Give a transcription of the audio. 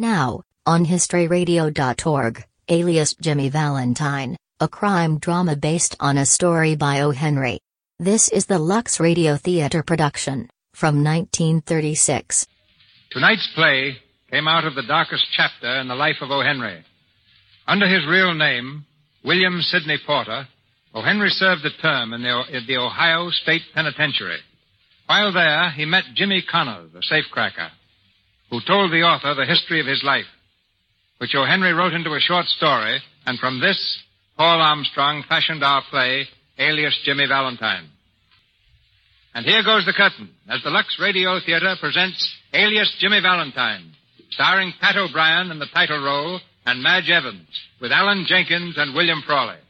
Now, on historyradio.org, Alias Jimmy Valentine, a crime drama based on a story by O. Henry. This is the Lux Radio Theater production, from 1936. Tonight's play came out of the darkest chapter in the life of O. Henry. Under his real name, William Sidney Porter, O. Henry served a term in the Ohio State Penitentiary. While there, he met Jimmy Connor, the safecracker, who told the author the history of his life, which O. Henry wrote into a short story, and from this, Paul Armstrong fashioned our play, Alias Jimmy Valentine. And here goes the curtain, as the Lux Radio Theater presents Alias Jimmy Valentine, starring Pat O'Brien in the title role and Madge Evans, with Alan Jenkins and William Frawley.